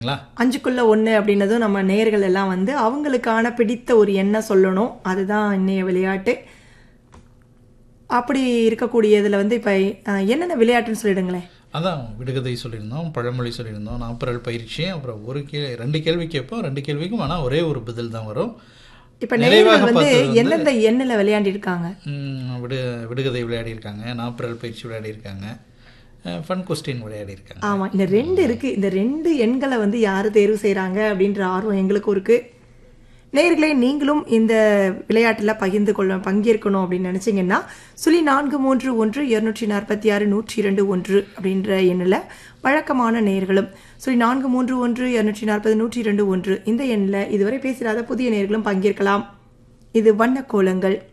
ங்களா? 5க்குள்ள 1 அப்படின்னதும் நம்ம நேயர்கள் எல்லாம் வந்து அவங்களுக்கான பிடித்த ஒரு எண்ணை சொல்லணும். அதுதான் இன்னைய விளையாட்டு. அப்படி இருக்கக்கூடியதுல வந்து இப்ப என்னென்ன விளையாட்டுன்னு சொல்லிடுங்களேன். அதான் விடுகதை சொல்லியிருந்தோம், பழமொழி சொல்லியிருந்தோம், நாப்பரல் பயிற்சி, அப்புறம் 2 கேள்வி கேட்போம். 2 கேள்விக்கும் ஆனால் ஒரே ஒரு பதில் தான் வரும். இப்ப நேயர்கள் நிறைவாக வந்து பார்த்தது வந்து எந்தெந்த எண்ணில் விளையாடி இருக்காங்க? விடுகதை விளையாடியிருக்காங்க, நாப்பரல் பயிற்சி விளையாடியிருக்காங்க, ஃபன் கொஸ்டின் விளையாடியிருக்காங்க. ஆமா, இந்த 2 இருக்கு. இந்த 2 எண்களை வந்து யாரு தேர்வு செய்றாங்க அப்படின்ற ஆர்வம் எங்களுக்கும் இருக்கு. நேயர்களே, நீங்களும் இந்த விளையாட்டுல பங்கேற்கணும் அப்படின்னு நினைச்சீங்கன்னா 0431 அப்படின்ற எண்ணில் வழக்கமான நேயர்களும் 0431 இந்த எண்ணில் இதுவரை பேசிடாத புதிய நேயர்களும் பங்கேற்கலாம். இது வண்ண கோலங்கள்.